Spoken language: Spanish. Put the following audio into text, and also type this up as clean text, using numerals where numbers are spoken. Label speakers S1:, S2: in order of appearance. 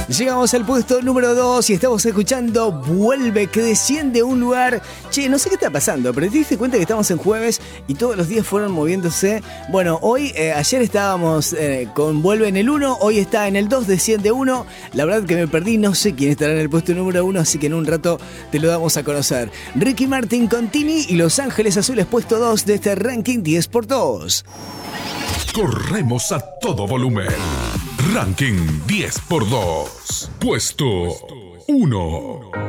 S1: Llegamos al puesto número 2 y estamos escuchando Vuelve, que desciende un lugar. Che, no sé qué está pasando, pero te diste cuenta que estamos en jueves y todos los días fueron moviéndose. Bueno, hoy, ayer estábamos con Vuelve en el 1, hoy está en el 2, desciende 1. La verdad que me perdí, no sé quién estará en el puesto número 1, así que en un rato te lo damos a conocer. Ricky Martin con Tini y Los Ángeles Azules, puesto 2 de este ranking 10x2.
S2: Corremos a todo volumen. Ranking 10x2. Puesto 1.